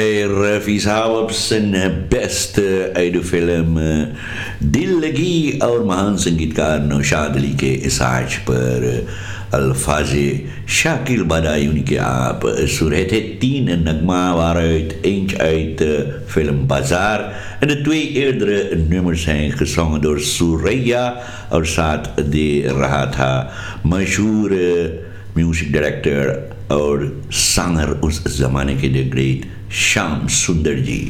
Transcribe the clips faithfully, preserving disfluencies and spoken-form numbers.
रफी साहब अब सन best I film दिल लगी और महान संगीतकार नौशाद अली के इसाज पर अल्फाज शाकिल बदायूनी के आप सुन रहे थे तीन नगमा वारुit eentje uit de film Bazaar en de twee eerdere nummers zijn gezongen door Suraya और साथ दे रहा था मशहूर म्यूजिक डायरेक्टर और सिंगर उस जमाने के द ग्रेट श्याम सुंदर जी।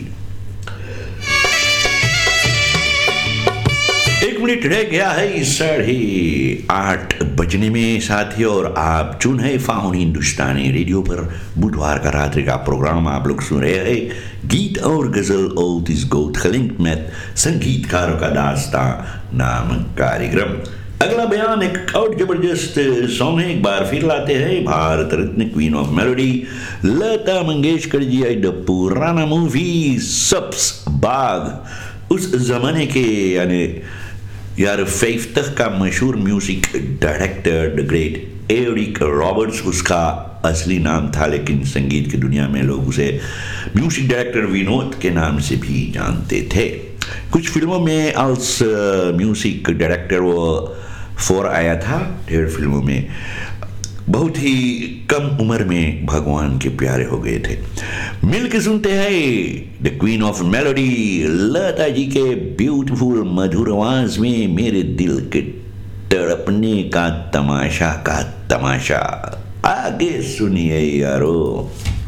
एक मिनट रह गया है साढ़े आठ बजने में साथियों, और आप चुन है फाउन हिंदुस्तानी रेडियो पर बुधवार का रात्रि का प्रोग्राम आप लोग सुन रहे हैं गीत और गजल old is gold gelinkt met संगीतकारों का दास्तां नाम कार्यक्रम। अगला बयान एक और जबरदस्त सॉन्ग है, एक बार फिर लाते हैं Bharat Ratna queen of melody Lata Mangeshkar ji I the पुराना मूवी सब्स बाग उस जमाने के यानी यार फ़िफ़्टी का मशहूर music director the great Eric Roberts उसका असली नाम था, लेकिन संगीत की दुनिया में लोग उसे म्यूजिक डायरेक्टर विनोद के नाम से भी जानते थे। कुछ फिल्मों में एल्स म्यूजिक डायरेक्टर वो फोर आया था, ढेर फिल्मों में बहुत ही कम उम्र में भगवान के प्यारे हो गए थे। मिल के सुनते हैं the queen of melody Lata ji के ब्यूटीफुल मधुर आवाज में मेरे दिल के तड़पने का तमाशा का तमाशा। आगे सुनिए यारो।